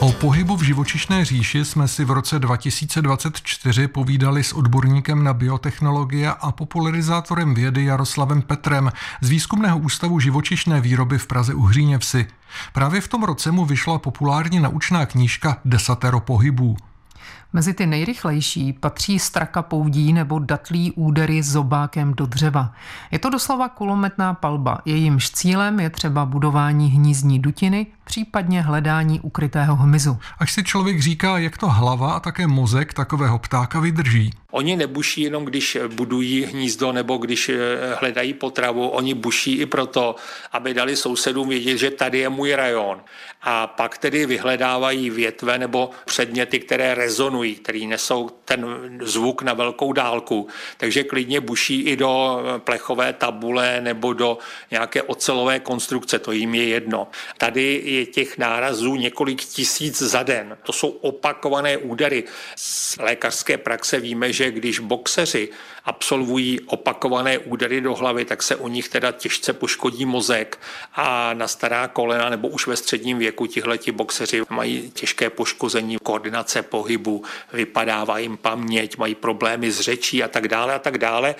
O pohybu v živočišné říši jsme si v roce 2024 povídali s odborníkem na biotechnologie a popularizátorem vědy Jaroslavem Petrem z Výzkumného ústavu živočišné výroby v Praze u Hříněvsi. Právě v tom roce mu vyšla populární naučná knížka Desatero pohybů. Mezi ty nejrychlejší patří straka poudí nebo datlí údery zobákem do dřeva. Je to doslova kulometná palba, jejímž cílem je třeba budování hnízdní dutiny, případně hledání ukrytého hmyzu. Až si člověk říká, jak to hlava a také mozek takového ptáka vydrží. Oni nebuší jenom, když budují hnízdo nebo když hledají potravu, oni buší i proto, aby dali sousedům vědět, že tady je můj rajon. A pak tedy vyhledávají větve nebo předměty, které rezonují, které nesou ten zvuk na velkou dálku. Takže klidně buší i do plechové tabule nebo do nějaké ocelové konstrukce, to jim je jedno. Tady je těch nárazů několik tisíc za den. To jsou opakované údery. Z lékařské praxe víme, že když boxeři absolvují opakované údery do hlavy, tak se u nich teda těžce poškodí mozek a na stará kolena nebo už ve středním věku tihleti boxeři mají těžké poškození koordinace pohybu, vypadává jim paměť, mají problémy s řečí a tak dále a tak dále.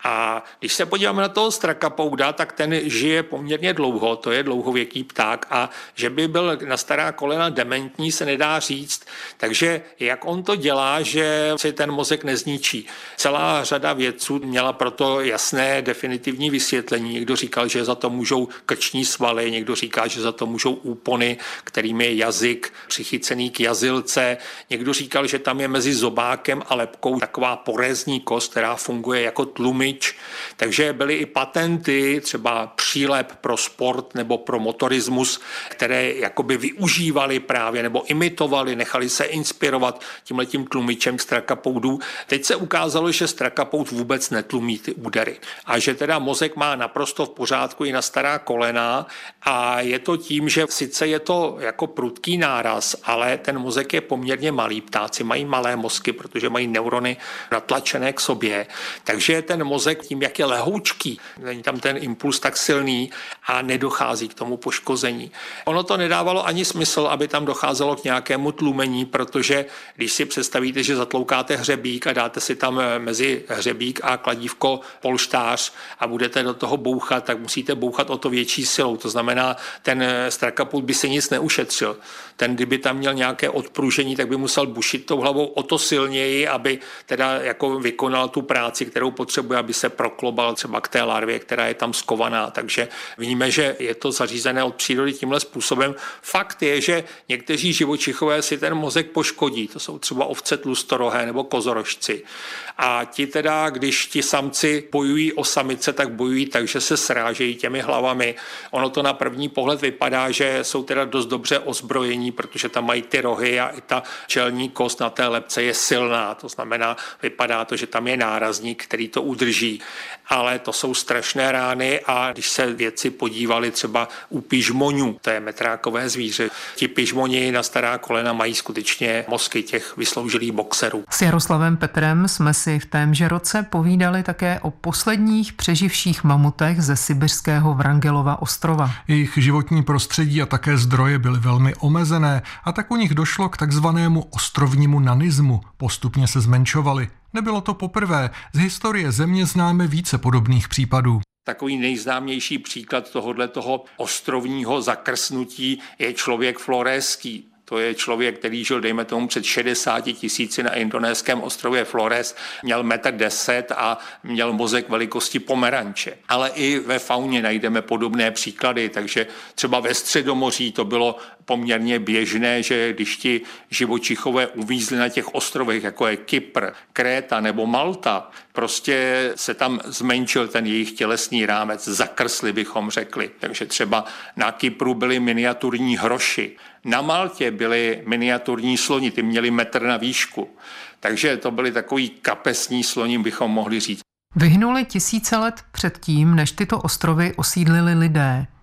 A když se podíváme na toho strakapouda, tak ten žije poměrně dlouho, to je dlouhověký pták a že by byl na stará kolena dementní, se nedá říct. Takže jak on to dělá, že si ten mozek nezničí? Celá řada vědců měla proto jasné definitivní vysvětlení. Někdo říkal, že za to můžou krční svaly, někdo říká, že za to můžou úpony, kterým je jazyk přichycený k jazylce. Někdo říkal, že tam je mezi zobákem a lebkou taková porézní kost, která funguje jako tlumič. Takže byly i patenty, třeba přílep pro sport nebo pro motorismus, které jakoby využívali právě nebo imitovali, nechali se inspirovat tímhletím tlumičem strakapoudů. Teď se ukázalo, že strakapoud vůbec netlumí ty údery a že teda mozek má naprosto v pořádku i na stará kolena a je to tím, že sice je to jako prudký náraz, ale ten mozek je poměrně malý. Ptáci mají malé mozky, protože mají neurony natlačené k sobě, takže ten mozek tím, jak je lehoučký, není tam ten impuls tak silný a nedochází k tomu poškození. Ono to nedávalo ani smysl, aby tam docházelo k nějakému tlumení, protože když si představíte, že zatloukáte hřebík a dáte si tam mezi hřebík a kladívko polštář a budete do toho bouchat, tak musíte bouchat o to větší silou. To znamená, ten strakapoud by si nic neušetřil. Ten, kdyby tam měl nějaké odpružení, tak by musel bušit tou hlavou o to silněji, aby teda jako vykonal tu práci, kterou potřebuje, aby se proklobal třeba k té larvě, která je tam skovaná. Takže víme, že je to zařízené od přírody tímhle způsobem. Fakt je, že někteří živočichové si ten mozek poškodí. To jsou třeba ovce tlustorohé nebo kozorožci. A ti teda, když ti samci bojují o samice, tak bojují tak, že se srážejí těmi hlavami. Ono to na první pohled vypadá, že jsou teda dost dobře ozbrojení, protože tam mají ty rohy a i ta čelní kost na té lebce je silná. To znamená, vypadá to, že tam je nárazník, který to udrží. Ale to jsou strašné rány a když se vědci podívali třeba u pižmonů, to je metrákové zvíře, ti pižmoni na stará kolena mají skutečně mozky těch vysloužilých boxerů. S Jaroslavem Petrem jsme si v témže roce povídali také o posledních přeživších mamutech ze sibiřského Vrangelova ostrova. Jejich životní prostředí a také zdroje byly velmi omezené a tak u nich došlo k takzvanému ostrovnímu nanismu. Postupně se zmenšovali. Nebylo to poprvé, z historie země známe více podobných případů. Takový nejznámější příklad tohoto ostrovního zakrsnutí je člověk floréský. To je člověk, který žil, dejme tomu, před 60 000 na indonéském ostrově Flores, měl 1,10 m a měl mozek velikosti pomeranče. Ale i ve fauně najdeme podobné příklady, takže třeba ve Středomoří to bylo poměrně běžné, že když ti živočichové uvízli na těch ostrovech, jako je Kypr, Kréta nebo Malta, prostě se tam zmenšil ten jejich tělesný rámec, zakrsli bychom řekli. Takže třeba na Kypru byly miniaturní hroši, na Maltě byly miniaturní sloni, ty měli metr na výšku. Takže to byly takový kapesní sloni, bychom mohli říct. Vyhnuli tisíce let předtím, než tyto ostrovy osídlili lidé.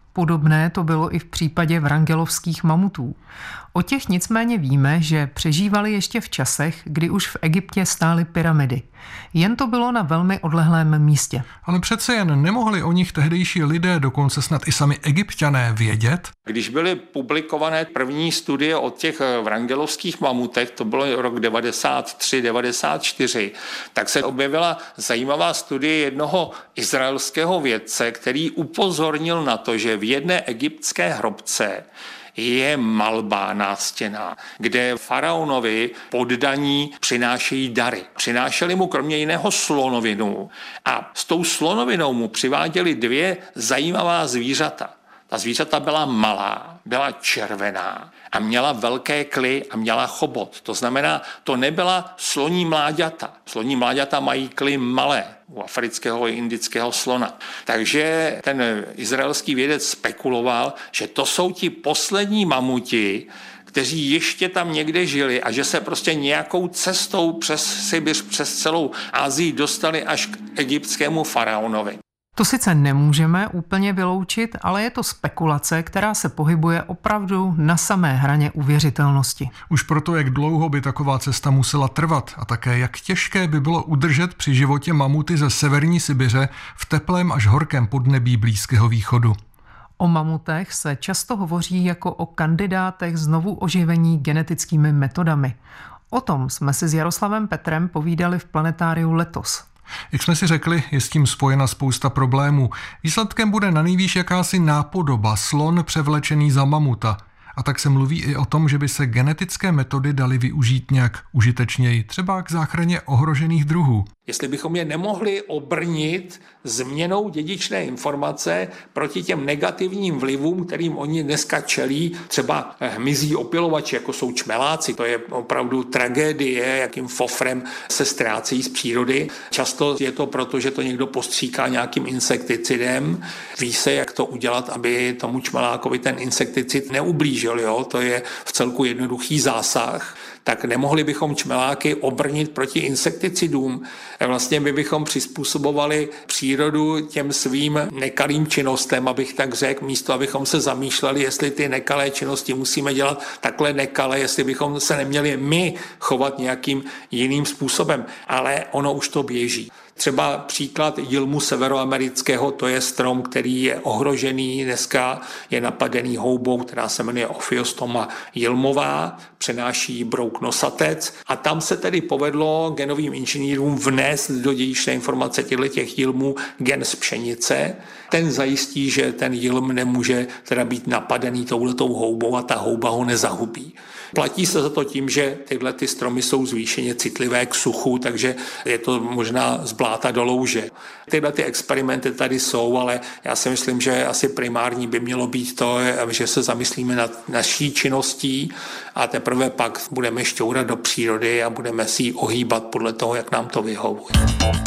Podobné to bylo i v případě wrangelovských mamutů. O těch nicméně víme, že přežívali ještě v časech, kdy už v Egyptě stály pyramidy. Jen to bylo na velmi odlehlém místě. Ale přece jen nemohli o nich tehdejší lidé, dokonce snad i sami Egypťané, vědět? Když byly publikované první studie o těch wrangelovských mamutech, to bylo rok 93-94, tak se objevila zajímavá studie jednoho izraelského vědce, který upozornil na to, že v jedné egyptské hrobce je malba nástěnná, kde faraonovi poddaní přinášejí dary. Přinášeli mu kromě jiného slonovinu a s tou slonovinou mu přiváděli 2 zajímavá zvířata. Ta zvířata byla malá, byla červená a měla velké kly a měla chobot. To znamená, to nebyla sloní mláďata. Sloní mláďata mají kly malé u afrického i indického slona. Takže ten izraelský vědec spekuloval, že to jsou ti poslední mamuti, kteří ještě tam někde žili a že se prostě nějakou cestou přes Sibiř, přes celou Asii dostali až k egyptskému faraonovi. To sice nemůžeme úplně vyloučit, ale je to spekulace, která se pohybuje opravdu na samé hraně uvěřitelnosti. Už proto, jak dlouho by taková cesta musela trvat a také jak těžké by bylo udržet při životě mamuty ze severní Sibiře v teplém až horkém podnebí Blízkého východu. O mamutech se často hovoří jako o kandidátech znovu oživení genetickými metodami. O tom jsme si s Jaroslavem Petrem povídali v Planetáriu letos. Jak jsme si řekli, je s tím spojena spousta problémů. Výsledkem bude nanejvýš jakási nápodoba, slon převlečený za mamuta. A tak se mluví i o tom, že by se genetické metody daly využít nějak užitečněji, třeba k záchraně ohrožených druhů. Jestli bychom je nemohli obrnit změnou dědičné informace proti těm negativním vlivům, kterým oni dneska čelí, třeba hmyzí opylovači, jako jsou čmeláci. To je opravdu tragédie, jakým fofrem se ztrácejí z přírody. Často je to proto, že to někdo postříká nějakým insekticidem. Ví se, jak to udělat, aby tomu čmelákovi ten insekticid neublížil. Jo? To je v celku jednoduchý zásah. Tak nemohli bychom čmeláky obrnit proti insekticidům. Vlastně my bychom přizpůsobovali přírodu těm svým nekalým činnostem, abych tak řekl, místo abychom se zamýšleli, jestli ty nekalé činnosti musíme dělat takhle nekalé, jestli bychom se neměli my chovat nějakým jiným způsobem. Ale ono už to běží. Třeba příklad jilmu severoamerického, to je strom, který je ohrožený, dneska je napadený houbou, která se jmenuje Ophiostoma jilmová, přenáší brouk nosatec a tam se tedy povedlo genovým inženýrům vnést do dědičné informace těchto jilmů gen z pšenice. Ten zajistí, že ten jilm nemůže teda být napadený touhletou houbou a ta houba ho nezahubí. Platí se za to tím, že tyhle ty stromy jsou zvýšeně citlivé k suchu, takže je to možná z bláta do louže. Tyhle ty experimenty tady jsou, ale já si myslím, že asi primární by mělo být to, že se zamyslíme nad naší činností a teprve pak budeme šťourat do přírody a budeme si ji ohýbat podle toho, jak nám to vyhovuje.